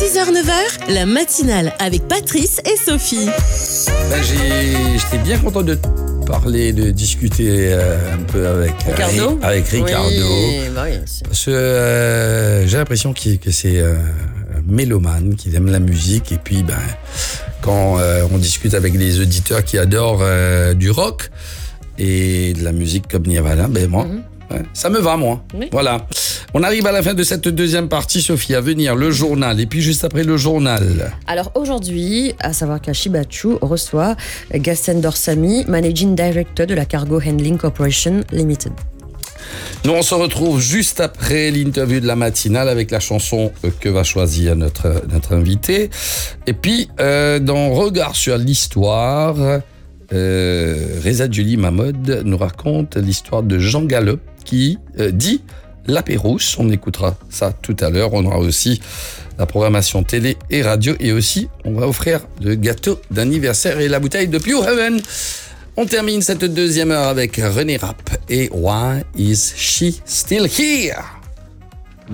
6h-9h, la matinale avec Patrice et Sophie. J'étais bien content de parler, de discuter un peu avec Ricardo. Oui, Parce que j'ai l'impression que c'est un mélomane, qu'il aime la musique. Et puis, quand on discute avec les auditeurs qui adorent du rock et de la musique comme Nirvana, ça me va, moi. Oui. Voilà. On arrive à la fin de cette deuxième partie, Sophie. À venir, le journal. Et puis, juste après le journal. Alors aujourd'hui, à savoir que Shibachu reçoit Gaston Dorsami, Managing Director de la Cargo Handling Corporation Limited. Nous, on se retrouve juste après l'interview de la matinale avec la chanson que va choisir notre invité. Et puis, dans Regard sur l'histoire, Reza Julie Mahmoud nous raconte l'histoire de Jean Galop qui dit La Pérousse. On écoutera ça tout à l'heure. On aura aussi la programmation télé et radio. Et aussi, on va offrir le gâteau d'anniversaire et la bouteille de Pure Heaven. On termine cette deuxième heure avec René Rapp et Why Is She Still Here?